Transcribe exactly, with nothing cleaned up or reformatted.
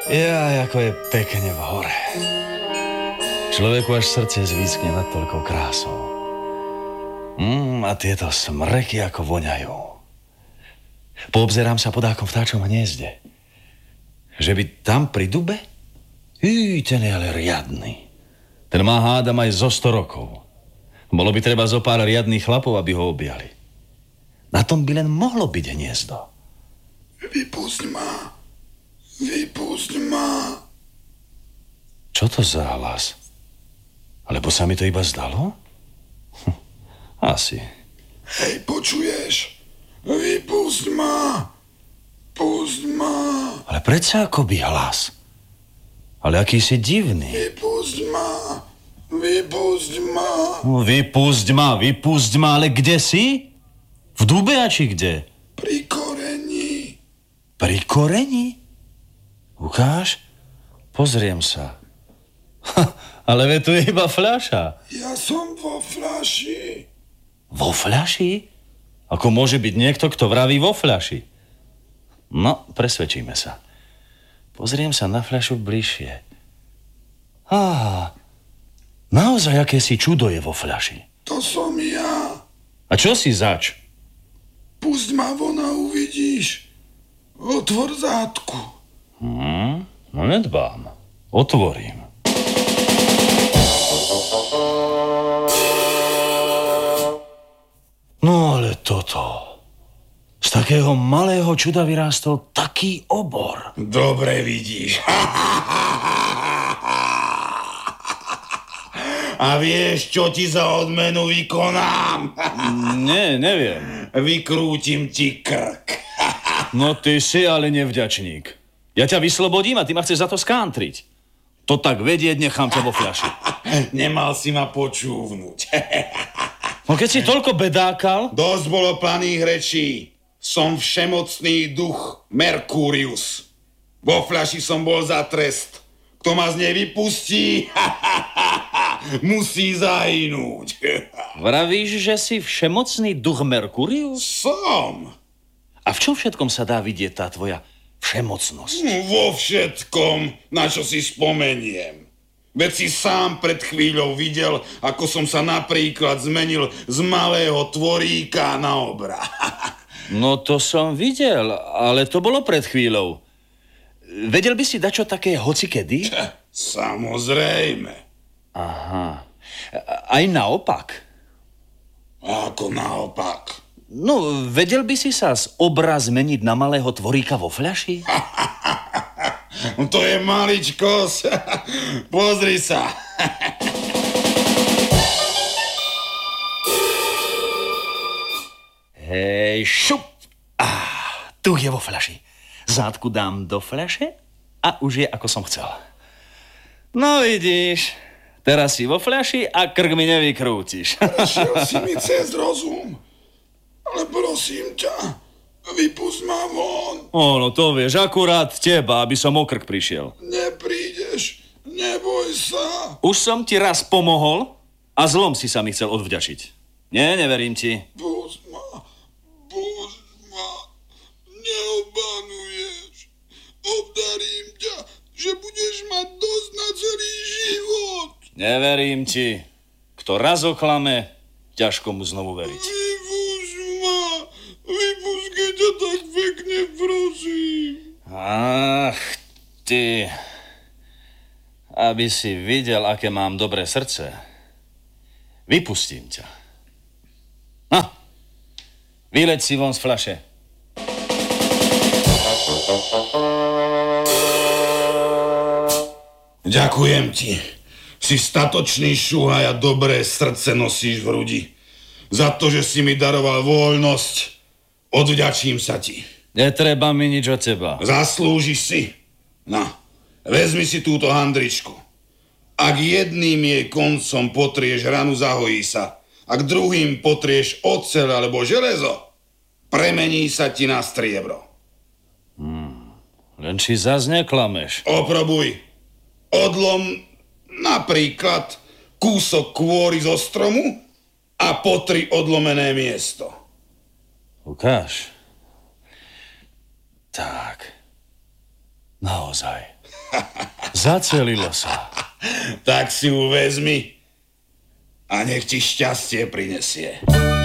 Ja, ako je pekne v hore. Človeku až srdce zvískne nad toľkou krásou. Mm, a tieto smreky ako voňajú. Poobzerám sa podákom vtáčom hniezde. Že by tam pri dube? Í, ten je ale riadny. Ten má hádam aj zo sto rokov. Bolo by treba zo pár riadných chlapov, aby ho objali. Na tom by len mohlo byť hniezdo. Vypusť ma. Vypusť ma. Čo to za hlas? Alebo sa mi to iba zdalo? Hm, asi. Hej, počuješ? Vypusť ma. Pusť ma. Ale predsa akoby hlas. Ale aký si divný. Vypusť ma. Vypusť ma. No, vypusť ma, vypusť ma, ale kde si? V dube a či kde? Pri koreni. Pri koreni? Ukáž? Pozriem sa. Ha, ale ve tu je iba fľaša. Ja som vo fľaši. Vo fľaši? Ako môže byť niekto, kto vraví vo fľaši? No, presvedčíme sa. Pozriem sa na fľašu bližšie. Á, naozaj akési čudo je vo fľaši. To som ja. A čo si zač? Pusť ma von a uvidíš. Otvor zátku. Hm, no nedbám. Otvorím. No ale toto. Z takého malého čuda vyrástol taký obor. Dobre vidíš. A vieš, čo ti za odmenu vykonám? Nie, neviem. Vykrútim ti krk. No ty si ale nevďačník. Ja ťa vyslobodím a ty ma chceš za to skántriť. To tak vedieť, nechám ťa vo fľaši. Nemal si ma počúvnuť. No keď si toľko bedákal... Dosť bolo planých rečí. Som všemocný duch Merkúrius. Vo fľaši som bol za trest. Kto ma z nej vypustí, musí zahynúť. Vravíš, že si všemocný duch Merkúrius? Som. A v čom všetkom sa dá vidieť tá tvoja všemocnosť? Vo všetkom, na čo si spomeniem. Veď si sám pred chvíľou videl, ako som sa napríklad zmenil z malého tvoríka na obra. No to som videl, ale to bolo pred chvíľou. Vedel by si dačo také hocikedy? Samozrejme. Aha. Aj naopak. Ako naopak? No, vedel by si sa z obra zmeniť na malého tvoríka vo fľaši? To je maličkosť. Pozri sa. Hej, šup. Ah, tu je vo fľaši. Zátku dám do fľaše a už je, ako som chcel. No vidíš, teraz si vo fľaši a krk mi nevykrútiš. Prešiel si mi cez rozum. Ale prosím ťa, vypusť ma von. Ó, no to vieš, akurát teba, aby som o krk prišiel. Neprídeš, neboj sa. Už som ti raz pomohol a zlom si sa mi chcel odvďačiť. Nie, neverím ti. Pusť ma, pusť ma, neobanuješ. Obdarím ťa, že budeš mať dosť na celý život. Neverím ti. Kto raz oklame, ťažko mu znovu veriť. Vypusť ma, vypusť, keď ťa tak pekne prosím. Ach, ty... Aby si videl, aké mám dobré srdce. Vypustím ťa. No, vyleď si von z fľaše. Ďakujem ti. Si statočný šuhaj a dobré srdce nosíš v hrudi. Za to, že si mi daroval voľnosť, odvďačím sa ti. Netreba mi nič od teba. Zaslúžiš si. No, vezmi si túto handričku. Ak jedným jej koncom potrieš ranu, zahojí sa. Ak druhým potrieš oceľ alebo železo, premení sa ti na striebro. Hmm, len či zas neklameš. Oprobuj. Odlom napríklad kúsok kôry zo stromu a potri odlomené miesto. Ukáž. Tak. Naozaj. Zacelilo sa. Tak si ju vezmi a nech ti šťastie prinesie.